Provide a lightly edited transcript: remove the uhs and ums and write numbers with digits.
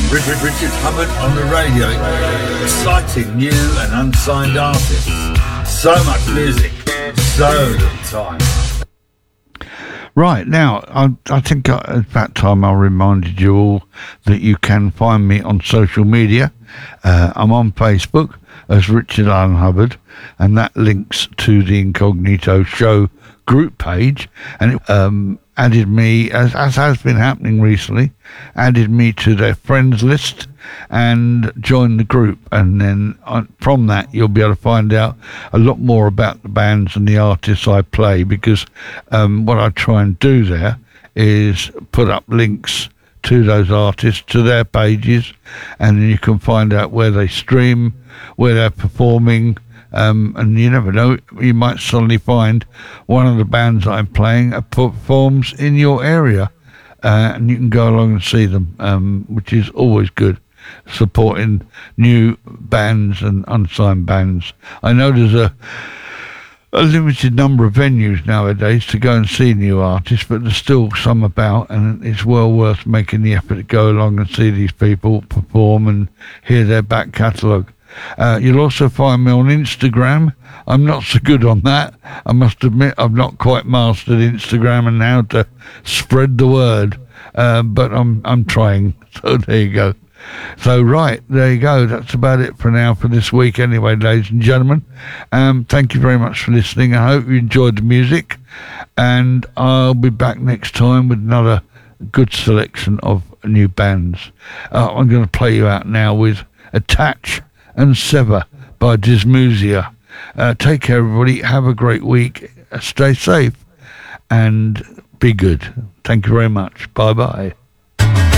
Richard Hubbard on the radio, exciting new and unsigned artists. So much music, so little time. Right, now, I think at that time I reminded you all that you can find me on social media. I'm on Facebook as Richard Allen Hubbard, and that links to the Incognito Show group page, and it added me, as has been happening recently, added me to their friends list and joined the group, and then from that you'll be able to find out a lot more about the bands and the artists I play, because what I try and do there is put up links to those artists, to their pages, and then you can find out where they stream, where they're performing, and you never know, you might suddenly find one of the bands I'm playing performs in your area, and you can go along and see them, which is always good, supporting new bands and unsigned bands. I know there's a limited number of venues nowadays to go and see new artists, but there's still some about, and it's well worth making the effort to go along and see these people perform and hear their back catalogue. You'll also find me on Instagram. I'm not so good on that, I must admit. I've not quite mastered Instagram and how to spread the word, but I'm trying, so there you go. So right, there you go. That's about it for now, for this week anyway, ladies and gentlemen. Thank you very much for listening. I hope you enjoyed the music, and I'll be back next time with another good selection of new bands. I'm going to play you out now with Attach and Sever by Dismusia. Take care, everybody. Have a great week. Stay safe and be good. Thank you very much. Bye-bye.